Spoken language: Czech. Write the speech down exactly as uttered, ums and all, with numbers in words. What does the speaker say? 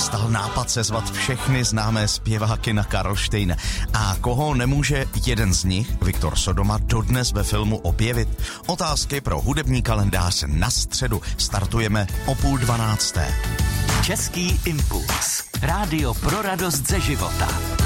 nastal nápad sezvat všechny známé zpěváky na Karlštejn. A koho nemůže jeden z nich, Viktor Sodoma, dodnes ve filmu objevit? Otázky pro hudební kalendář na středu. Startujeme o půl dvanácté. Český impuls. Rádio pro radost ze života.